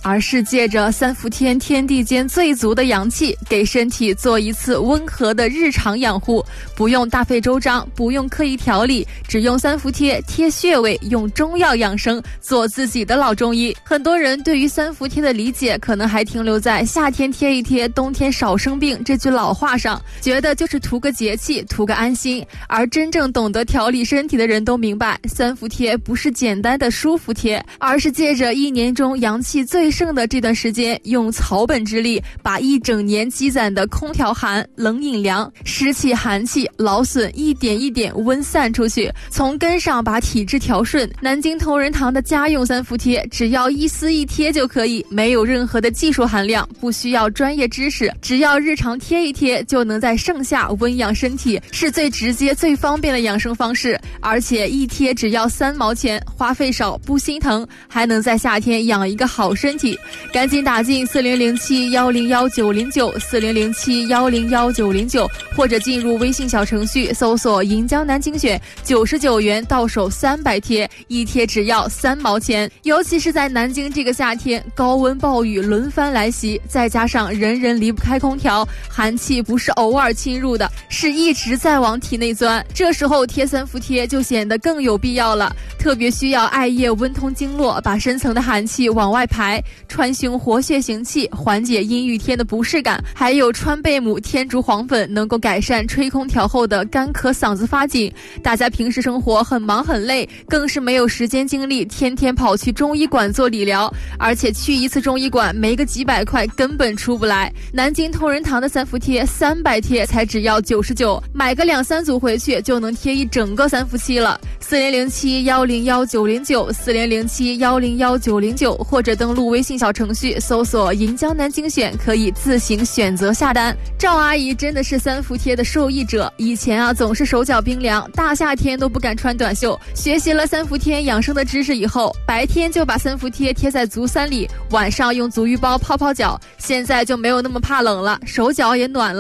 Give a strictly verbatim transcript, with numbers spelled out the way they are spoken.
而是借着三伏天天地间最足的阳气，给身体做一次温和的日常养护，不用大费周章，不用刻意调理，只用三伏贴贴穴位，用中药养生，做自己的老中医。很多人对于三伏贴的理解可能还停留在夏天贴一贴，冬天少生病这句老话上，觉得就是图个节气，图个安心。而真正懂得调理身体的人都明白，三伏贴不是简单的舒服贴，而是借着一年中阳气最盛的这段时间，用草本之力，把一整年积攒的空调寒、冷饮凉、湿气、寒气、劳损一点一点温散出去，从根上把体质调顺。南京同仁堂的家用三伏贴，只要一撕一贴就可以，没有任何的技术含量，不需要专业知识，只要日常贴一贴，就能在盛夏温养身体，是最直接最方便的养生方式。而且一贴只要三毛钱，花费少不心疼，还能在夏天养一个好身体。赶紧打进四零零七幺零幺九零九四零零七幺零幺九零九，或者进入微信小程序搜索银江南精选，九十九元到手三百贴，一贴只要三毛钱。尤其是在南京这个夏天，高温暴雨轮番来袭，再加上人人离不开空调，寒气不是偶尔侵入的，是一直在往体内钻，这时候贴三伏贴就显得更有必要了。特别需要艾叶温通经络，把深层的寒气往外排，川芎活血行气，缓解阴郁天的不适感。还有川贝母、天竺黄粉能够改善吹空调后的干咳嗓子发紧。大家平时生活很忙很累，更是没有时间精力天天跑去中医馆做理疗，而且去一次中医馆没个几百块根本出不来。南京同仁堂的三伏贴三百贴才只要九十九，买个两三组回去就能贴一整个三伏期了。四零零七幺零幺九零九四零零七幺零幺九零九，或者登录微信小程序搜索银江南精选，可以自行选择下单。赵阿姨真的是三伏贴的受益者，以前啊总是手脚冰凉，大夏天都不敢穿短袖。学习了三伏贴养生的知识以后，白天就把三伏贴贴在足三里，晚上用足浴包泡泡脚，现在就没有那么怕冷了，手脚也暖了。